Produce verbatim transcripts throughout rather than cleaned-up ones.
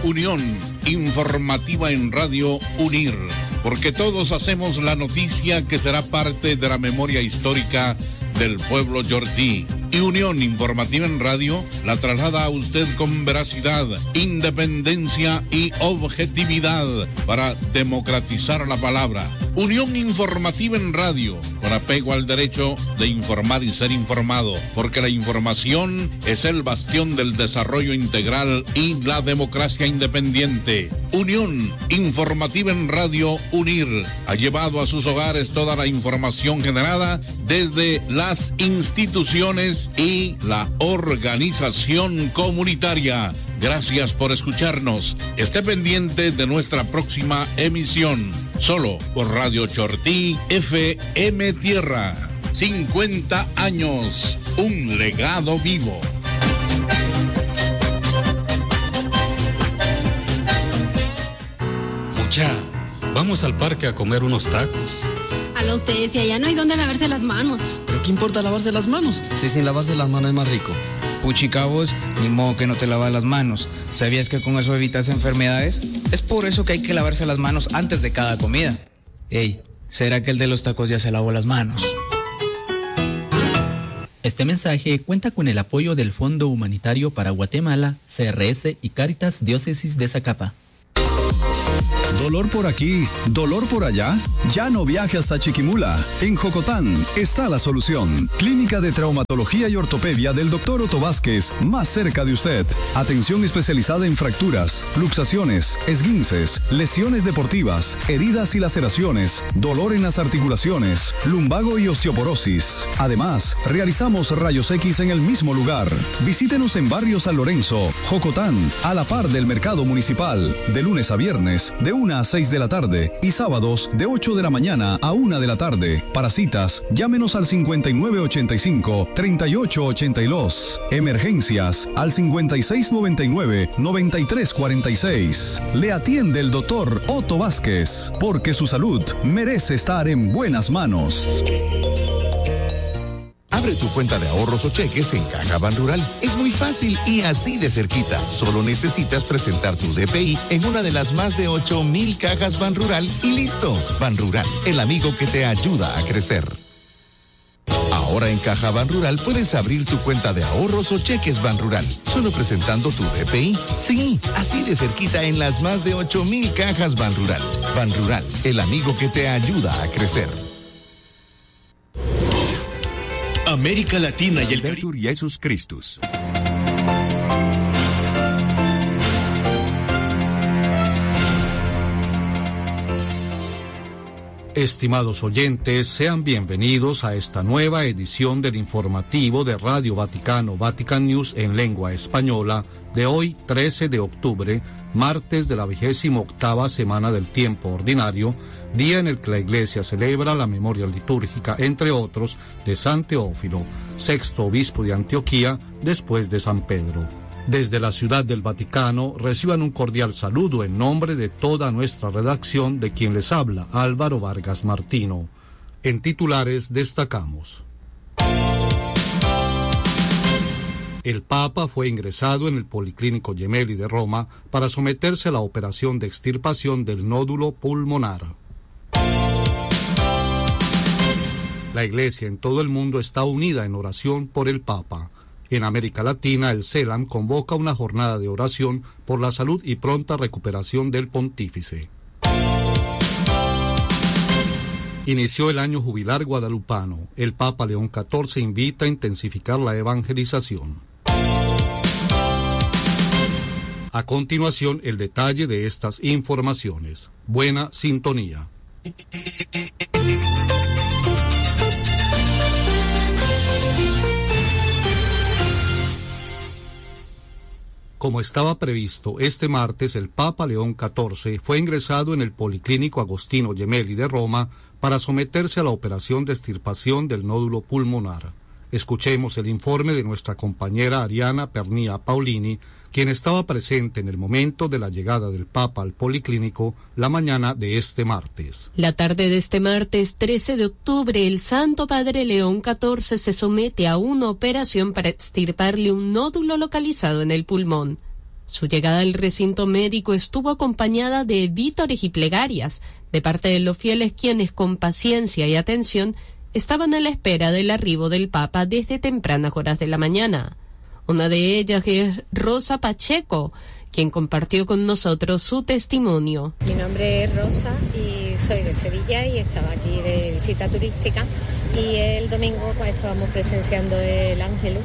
Unión informativa en Radio UNIR, porque todos hacemos la noticia que será parte de la memoria histórica del pueblo yortí. Y Unión Informativa en Radio la traslada a usted con veracidad, independencia y objetividad para democratizar la palabra. Unión Informativa en Radio, con apego al derecho de informar y ser informado, porque la información es el bastión del desarrollo integral y la democracia independiente. Unión Informativa en Radio UNIR ha llevado a sus hogares toda la información generada desde las instituciones y la organización comunitaria. Gracias por escucharnos. Esté pendiente de nuestra próxima emisión, solo por Radio Chortí F M Tierra. cincuenta años, un legado vivo. Mucha, vamos al parque a comer unos tacos. A los ustedes, y allá no hay donde lavarse las manos. ¿Pero qué importa lavarse las manos? Si sin lavarse las manos es más rico. Puchica vos, ni modo que no te lavas las manos. ¿Sabías que con eso evitas enfermedades? Es por eso que hay que lavarse las manos antes de cada comida. Ey, ¿será que el de los tacos ya se lavó las manos? Este mensaje cuenta con el apoyo del Fondo Humanitario para Guatemala, C R S y Cáritas Diócesis de Zacapa. ¿Dolor por aquí? ¿Dolor por allá? Ya no viaje hasta Chiquimula. En Jocotán está la solución. Clínica de Traumatología y Ortopedia del doctor Otto Vázquez, más cerca de usted. Atención especializada en fracturas, luxaciones, esguinces, lesiones deportivas, heridas y laceraciones, dolor en las articulaciones, lumbago y osteoporosis. Además, realizamos rayos X en el mismo lugar. Visítenos en Barrio San Lorenzo, Jocotán, a la par del Mercado Municipal, de lunes a viernes, de una a seis de la tarde y sábados de ocho de la mañana a una de la tarde. Para citas, llámenos al cincuenta y nueve ochenta y cinco, treinta y ocho ochenta y dos. Emergencias al cincuenta y seis noventa y nueve, noventa y tres cuarenta y seis. Le atiende el doctor Otto Vázquez, porque su salud merece estar en buenas manos. Abre tu cuenta de ahorros o cheques en Caja Banrural. Es muy fácil y así de cerquita. Solo necesitas presentar tu D P I en una de las más de ocho mil cajas Banrural y listo. Banrural, el amigo que te ayuda a crecer. Ahora en Caja Banrural puedes abrir tu cuenta de ahorros o cheques Banrural, solo presentando tu D P I. Sí, así de cerquita en las más de ocho mil cajas Banrural. Banrural, el amigo que te ayuda a crecer. América Latina y el Caribe. Jesus Christus. Estimados oyentes, sean bienvenidos a esta nueva edición del informativo de Radio Vaticano, Vatican News en lengua española, de hoy trece de octubre, martes de la vigésima octava semana del tiempo ordinario, día en el que la Iglesia celebra la memoria litúrgica, entre otros, de San Teófilo, sexto obispo de Antioquía, después de San Pedro. Desde la Ciudad del Vaticano, reciban un cordial saludo en nombre de toda nuestra redacción, de quien les habla Álvaro Vargas Martino. En titulares destacamos: el Papa fue ingresado en el Policlínico Gemelli de Roma para someterse a la operación de extirpación del nódulo pulmonar. La Iglesia en todo el mundo está unida en oración por el Papa. En América Latina, el CELAM convoca una jornada de oración por la salud y pronta recuperación del pontífice. Inició el año jubilar guadalupano. El Papa León catorce invita a intensificar la evangelización. A continuación, el detalle de estas informaciones. Buena sintonía. Como estaba previsto, este martes el Papa León catorce fue ingresado en el Policlínico Agostino Gemelli de Roma para someterse a la operación de extirpación del nódulo pulmonar. Escuchemos el informe de nuestra compañera Ariana Pernía Paulini, quien estaba presente en el momento de la llegada del Papa al Policlínico la mañana de este martes. La tarde de este martes trece de octubre, el Santo Padre León catorce se somete a una operación para extirparle un nódulo localizado en el pulmón. Su llegada al recinto médico estuvo acompañada de vítores y plegarias de parte de los fieles, quienes con paciencia y atención estaban a la espera del arribo del Papa desde tempranas horas de la mañana. Una de ellas es Rosa Pacheco, quien compartió con nosotros su testimonio. Mi nombre es Rosa y soy de Sevilla y estaba aquí de visita turística, y el domingo pues estábamos presenciando el Ángelus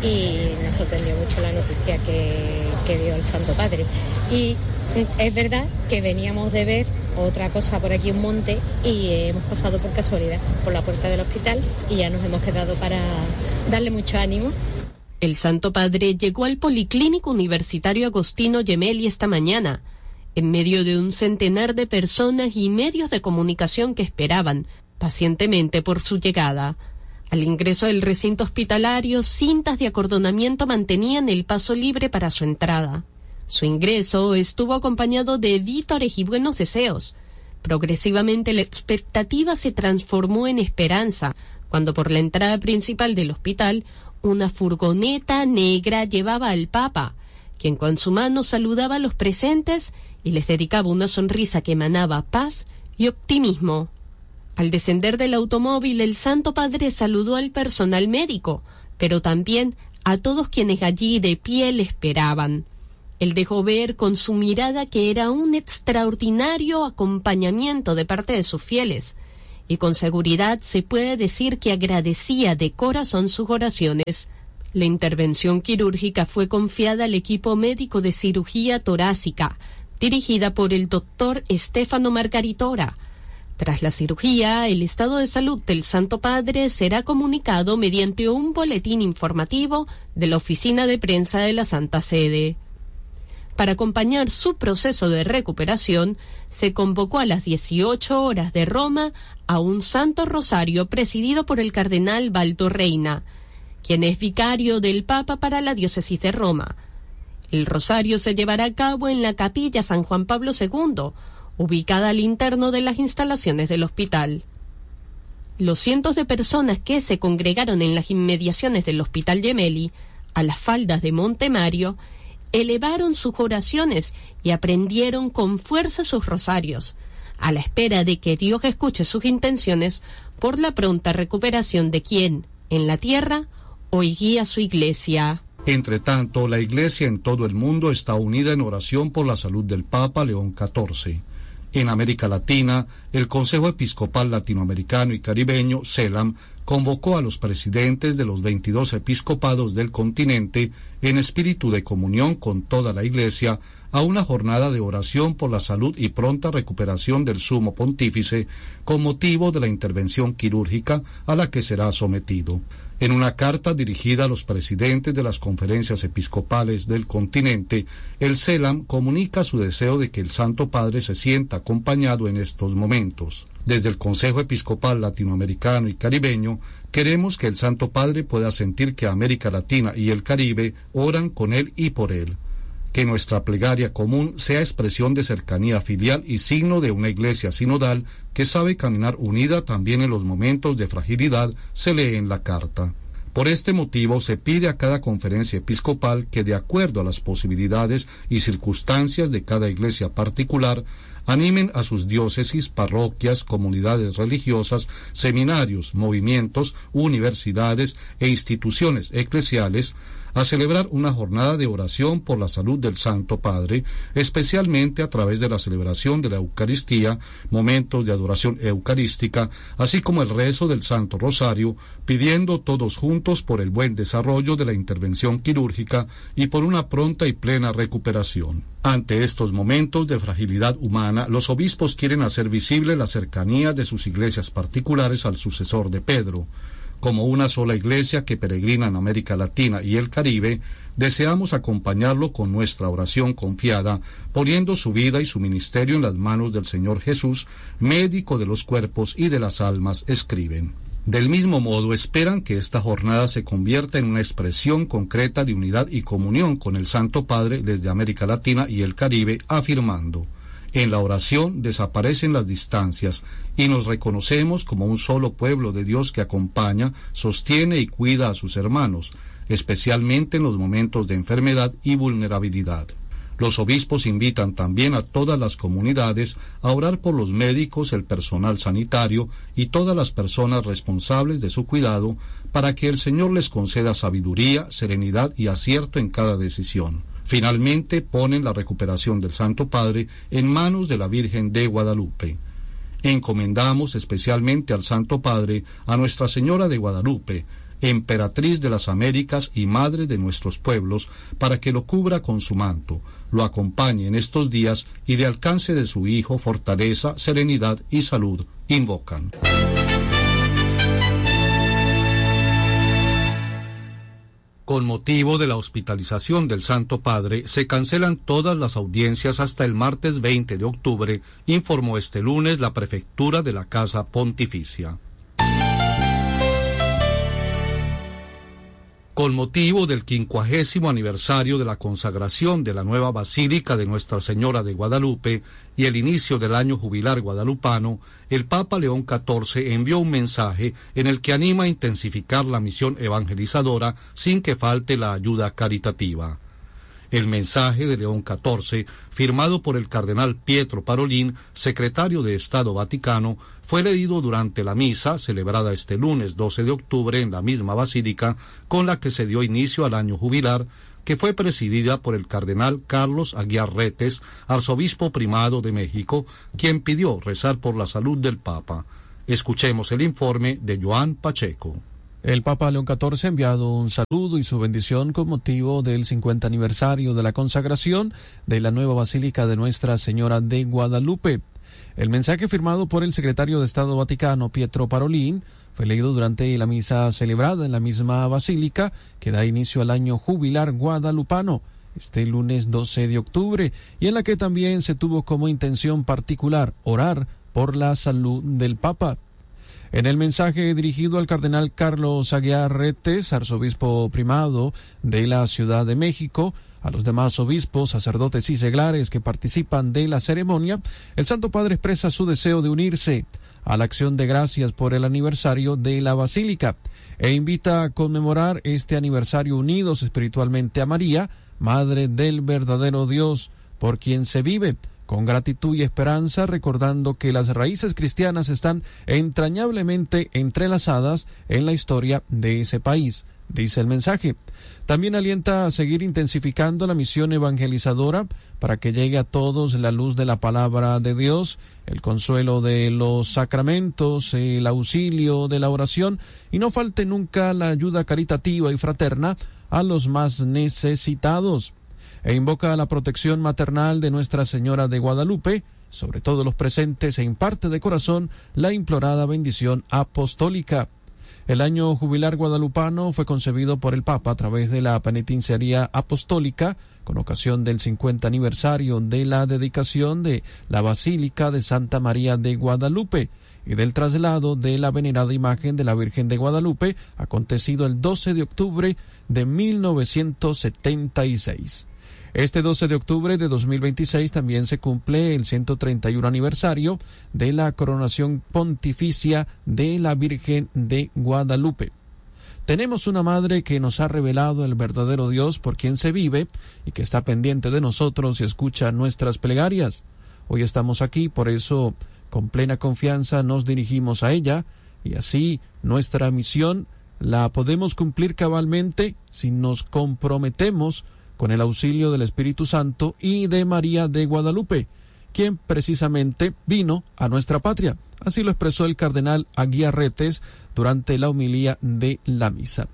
y nos sorprendió mucho la noticia que, que dio el Santo Padre. Y es verdad que veníamos de ver otra cosa por aquí, un monte, y hemos pasado por casualidad por la puerta del hospital y ya nos hemos quedado para darle mucho ánimo. El Santo Padre llegó al Policlínico Universitario Agostino Gemelli esta mañana, en medio de un centenar de personas y medios de comunicación que esperaban pacientemente por su llegada. Al ingreso del recinto hospitalario, cintas de acordonamiento mantenían el paso libre para su entrada. Su ingreso estuvo acompañado de vítores y buenos deseos. Progresivamente la expectativa se transformó en esperanza, cuando por la entrada principal del hospital, una furgoneta negra llevaba al Papa, quien con su mano saludaba a los presentes y les dedicaba una sonrisa que emanaba paz y optimismo. Al descender del automóvil, el Santo Padre saludó al personal médico, pero también a todos quienes allí de pie le esperaban. Él dejó ver con su mirada que era un extraordinario acompañamiento de parte de sus fieles, y con seguridad se puede decir que agradecía de corazón sus oraciones. La intervención quirúrgica fue confiada al equipo médico de cirugía torácica, dirigida por el doctor Stefano Margaritora. Tras la cirugía, el estado de salud del Santo Padre será comunicado mediante un boletín informativo de la Oficina de Prensa de la Santa Sede. Para acompañar su proceso de recuperación, se convocó a las dieciocho horas de Roma a un Santo Rosario presidido por el cardenal Baldo Reina, quien es vicario del Papa para la diócesis de Roma. El rosario se llevará a cabo en la Capilla San Juan Pablo segundo, ubicada al interno de las instalaciones del hospital. Los cientos de personas que se congregaron en las inmediaciones del Hospital Gemelli, a las faldas de Monte Mario, elevaron sus oraciones y aprendieron con fuerza sus rosarios, a la espera de que Dios escuche sus intenciones por la pronta recuperación de quien, en la tierra, hoy guía su iglesia. Entre tanto, la iglesia en todo el mundo está unida en oración por la salud del Papa León catorce. En América Latina, el Consejo Episcopal Latinoamericano y Caribeño, CELAM, convocó a los presidentes de los veintidós episcopados del continente, en espíritu de comunión con toda la Iglesia, a una jornada de oración por la salud y pronta recuperación del Sumo Pontífice, con motivo de la intervención quirúrgica a la que será sometido. En una carta dirigida a los presidentes de las conferencias episcopales del continente, el CELAM comunica su deseo de que el Santo Padre se sienta acompañado en estos momentos. Desde el Consejo Episcopal Latinoamericano y Caribeño, queremos que el Santo Padre pueda sentir que América Latina y el Caribe oran con él y por él. Que nuestra plegaria común sea expresión de cercanía filial y signo de una iglesia sinodal que sabe caminar unida también en los momentos de fragilidad, se lee en la carta. Por este motivo se pide a cada conferencia episcopal que, de acuerdo a las posibilidades y circunstancias de cada iglesia particular, animen a sus diócesis, parroquias, comunidades religiosas, seminarios, movimientos, universidades e instituciones eclesiales a celebrar una jornada de oración por la salud del Santo Padre, especialmente a través de la celebración de la Eucaristía, momentos de adoración eucarística, así como el rezo del Santo Rosario, pidiendo todos juntos por el buen desarrollo de la intervención quirúrgica y por una pronta y plena recuperación. Ante estos momentos de fragilidad humana, los obispos quieren hacer visible la cercanía de sus iglesias particulares al sucesor de Pedro. Como una sola iglesia que peregrina en América Latina y el Caribe, deseamos acompañarlo con nuestra oración confiada, poniendo su vida y su ministerio en las manos del Señor Jesús, médico de los cuerpos y de las almas, escriben. Del mismo modo, esperan que esta jornada se convierta en una expresión concreta de unidad y comunión con el Santo Padre desde América Latina y el Caribe, afirmando: en la oración desaparecen las distancias y nos reconocemos como un solo pueblo de Dios que acompaña, sostiene y cuida a sus hermanos, especialmente en los momentos de enfermedad y vulnerabilidad. Los obispos invitan también a todas las comunidades a orar por los médicos, el personal sanitario y todas las personas responsables de su cuidado para que el Señor les conceda sabiduría, serenidad y acierto en cada decisión. Finalmente, ponen la recuperación del Santo Padre en manos de la Virgen de Guadalupe. Encomendamos especialmente al Santo Padre a Nuestra Señora de Guadalupe, emperatriz de las Américas y madre de nuestros pueblos, para que lo cubra con su manto, lo acompañe en estos días y de alcance de su Hijo fortaleza, serenidad y salud invocan. Con motivo de la hospitalización del Santo Padre, se cancelan todas las audiencias hasta el martes veinte de octubre, informó este lunes la Prefectura de la Casa Pontificia. Con motivo del quincuagésimo aniversario de la consagración de la nueva Basílica de Nuestra Señora de Guadalupe y el inicio del año jubilar guadalupano, el Papa León catorce envió un mensaje en el que anima a intensificar la misión evangelizadora sin que falte la ayuda caritativa. El mensaje de León catorce, firmado por el cardenal Pietro Parolin, secretario de Estado Vaticano, fue leído durante la misa celebrada este lunes doce de octubre en la misma basílica con la que se dio inicio al año jubilar, que fue presidida por el cardenal Carlos Aguiar Retes, arzobispo primado de México, quien pidió rezar por la salud del Papa. Escuchemos el informe de Joan Pacheco. El Papa León catorce ha enviado un saludo y su bendición con motivo del cincuenta aniversario de la consagración de la nueva Basílica de Nuestra Señora de Guadalupe. El mensaje firmado por el secretario de Estado Vaticano, Pietro Parolin, fue leído durante la misa celebrada en la misma basílica que da inicio al año jubilar guadalupano, este lunes doce de octubre, y en la que también se tuvo como intención particular orar por la salud del Papa. En el mensaje dirigido al cardenal Carlos Aguiar Retes, arzobispo primado de la Ciudad de México, a los demás obispos, sacerdotes y seglares que participan de la ceremonia, el Santo Padre expresa su deseo de unirse a la acción de gracias por el aniversario de la Basílica e invita a conmemorar este aniversario unidos espiritualmente a María, Madre del verdadero Dios, por quien se vive, con gratitud y esperanza, recordando que las raíces cristianas están entrañablemente entrelazadas en la historia de ese país, dice el mensaje. También alienta a seguir intensificando la misión evangelizadora para que llegue a todos la luz de la palabra de Dios, el consuelo de los sacramentos, el auxilio de la oración y no falte nunca la ayuda caritativa y fraterna a los más necesitados. E invoca la protección maternal de Nuestra Señora de Guadalupe sobre todos los presentes e imparte de corazón la implorada bendición apostólica. El año jubilar guadalupano fue concebido por el Papa a través de la penitenciaría apostólica con ocasión del cincuenta aniversario de la dedicación de la Basílica de Santa María de Guadalupe y del traslado de la venerada imagen de la Virgen de Guadalupe, acontecido el doce de octubre de mil novecientos setenta y seis. Este doce de octubre de dos mil veintiséis también se cumple el ciento treinta y uno aniversario de la coronación pontificia de la Virgen de Guadalupe. Tenemos una madre que nos ha revelado el verdadero Dios por quien se vive y que está pendiente de nosotros y escucha nuestras plegarias. Hoy estamos aquí, por eso con plena confianza nos dirigimos a ella y así nuestra misión la podemos cumplir cabalmente si nos comprometemos con el auxilio del Espíritu Santo y de María de Guadalupe, quien precisamente vino a nuestra patria. Así lo expresó el cardenal Aguiar Retes durante la homilía de la misa.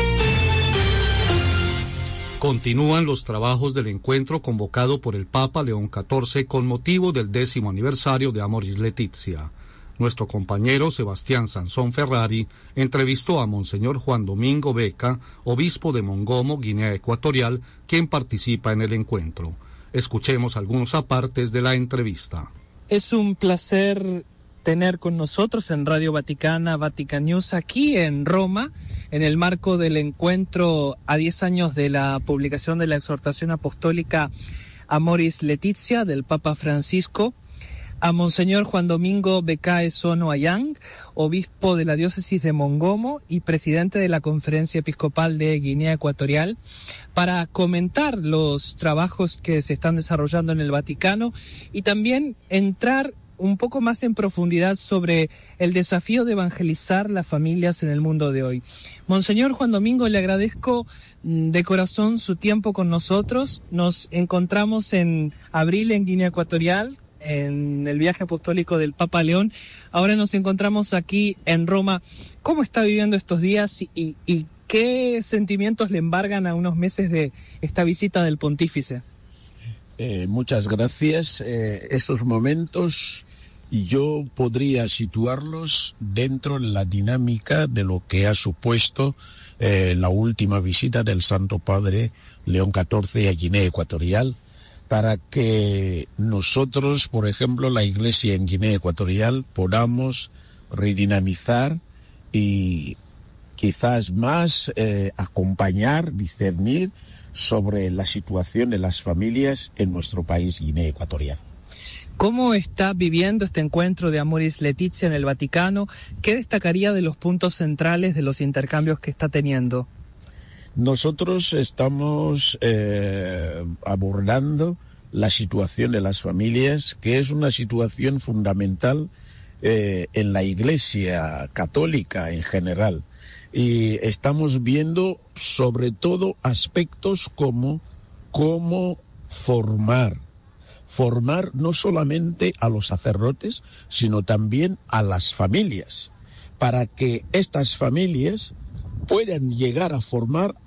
Continúan los trabajos del encuentro convocado por el Papa León catorce con motivo del décimo aniversario de Amoris Laetitia. Nuestro compañero Sebastián Sansón Ferrari entrevistó a Monseñor Juan Domingo Beca, obispo de Mongomo, Guinea Ecuatorial, quien participa en el encuentro. Escuchemos algunos apartes de la entrevista. Es un placer tener con nosotros en Radio Vaticana, Vatican News, aquí en Roma, en el marco del encuentro a diez años de la publicación de la exhortación apostólica Amoris Laetitia del Papa Francisco, a Monseñor Juan Domingo Becae Sono Ayang, obispo de la diócesis de Mongomo y presidente de la Conferencia Episcopal de Guinea Ecuatorial, para comentar los trabajos que se están desarrollando en el Vaticano y también entrar un poco más en profundidad sobre el desafío de evangelizar las familias en el mundo de hoy. Monseñor Juan Domingo, le agradezco de corazón su tiempo con nosotros. Nos encontramos en abril en Guinea Ecuatorial, en el viaje apostólico del Papa León. Ahora nos encontramos aquí en Roma. ¿Cómo está viviendo estos días y, y, y qué sentimientos le embargan a unos meses de esta visita del pontífice? Eh, muchas gracias. Eh, estos momentos yo podría situarlos dentro de la dinámica de lo que ha supuesto eh, la última visita del Santo Padre León catorce a Guinea Ecuatorial, para que nosotros, por ejemplo, la Iglesia en Guinea Ecuatorial, podamos redinamizar y quizás más eh, acompañar, discernir sobre la situación de las familias en nuestro país, Guinea Ecuatorial. ¿Cómo está viviendo este encuentro de Amoris Laetitia en el Vaticano? ¿Qué destacaría de los puntos centrales de los intercambios que está teniendo? Nosotros estamos eh, abordando la situación de las familias, que es una situación fundamental eh, en la Iglesia católica en general. Y estamos viendo sobre todo aspectos como cómo formar, formar no solamente a los sacerdotes, sino también a las familias, para que estas familias puedan llegar a formar